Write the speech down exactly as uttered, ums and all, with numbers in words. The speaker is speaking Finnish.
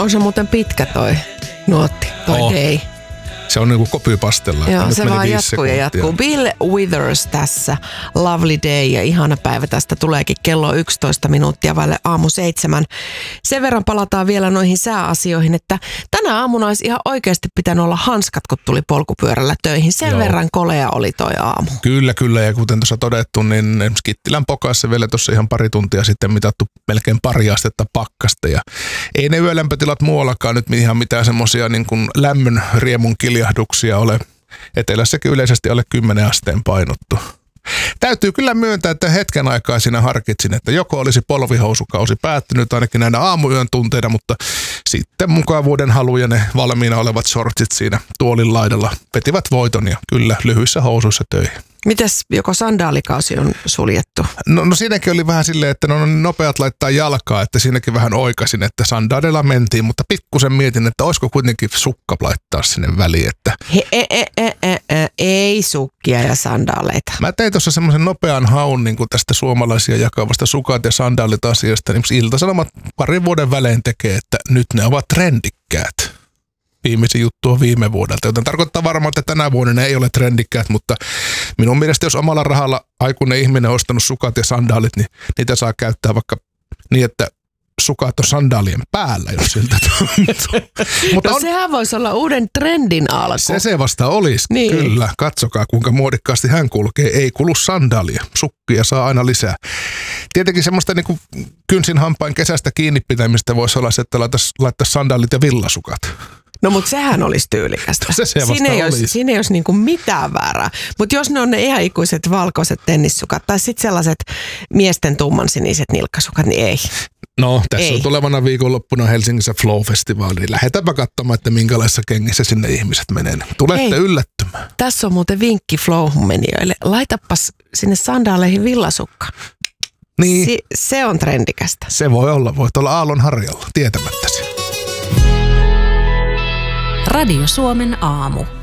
On se muuten pitkä toi nuotti, toi Oh. day. Se on niinku kopypastella. Joo, Nyt se meni vaan viisi jatkuu ja sekuntia. jatkuu. Bill Withers tässä. Lovely day ja ihana päivä tästä tuleekin kello yksitoista minuuttia vaille aamu seitsemän. Sen verran palataan vielä noihin sääasioihin, että tänä aamuna olisi ihan oikeasti pitänyt olla hanskat, kun tuli polkupyörällä töihin. Sen Joo. verran kolea oli toi aamu. Kyllä, kyllä. Ja kuten tuossa todettu, niin esimerkiksi Kittilän Pokassa vielä tuossa ihan pari tuntia sitten mitattu melkein pari astetta pakkasta. Ja ei ne yölämpötilat muuallakaan nyt ihan mitään semmoisia niin kuin lämmön riemun kiljahduksia ole. Etelässäkin yleisesti alle kymmenen asteen painottu. Täytyy kyllä myöntää, että hetken aikaa siinä harkitsin, että joko olisi polvihousukausi päättynyt ainakin näinä aamuyön tunteina, mutta sitten mukavuuden halu ja ne valmiina olevat shortsit siinä tuolin laidalla vetivät voiton ja kyllä lyhyissä housuissa töihin. Mites joko sandaalikausi on suljettu? No, no siinäkin oli vähän silleen, että no nopeat laittaa jalkaa, että siinäkin vähän oikaisin, että sandaaleilla mentiin, mutta pikkusen mietin, että olisiko kuitenkin sukka laittaa sinne väliin, että He, e, e, e, e, e, ei sukkia ja sandaaleita. mä tein tuossa semmoisen nopean haun niin kuin tästä suomalaisia jakavasta sukat ja sandaalit asiasta, niin Ilta-Sanomat parin vuoden välein tekee, että nyt ne ovat trendikkäät. Viimeisin juttu on viime vuodelta, joten tarkoittaa varmaan, että tänä vuonna ne ei ole trendikkäät, mutta minun mielestä jos omalla rahalla aikuinen ihminen on ostanut sukat ja sandaalit, niin niitä saa käyttää vaikka niin, että sukat on sandaalien päällä, jos siltä tuntuu. Mutta No on, sehän voisi olla uuden trendin alku. se se vasta olisi, Niin. kyllä. Katsokaa, kuinka muodikkaasti hän kulkee. Ei kulu sandaalia, sukkia saa aina lisää. Tietenkin semmoista niin kuin kynsin hampain kesästä kiinni pitämistä voisi olla se, että laittaisi, laittaisi sandaalit ja villasukat. No mutta sehän olisi tyylikästä. Se se vasta siinä, ei olisi, olisi. siinä ei olisi niinku mitään väärää. Mutta jos ne on ne ihan ikuiset valkoiset tennissukat tai sitten sellaiset miesten tummansiniset nilkkasukat, niin ei. No, tässä Ei. on tulevana viikonloppuna Helsingissä Flow-festivaali, niin lähdetäänpä katsomaan, että minkälaisissa kengissä sinne ihmiset menee. Tulette Hei. yllättymään. Tässä on muuten vinkki Flow-menijoille. Laitapas sinne sandaaleihin villasukka. Niin, Si- se on trendikästä. se voi olla. Voit olla aallon harjalla, tietämättäsi. Radio Suomen aamu.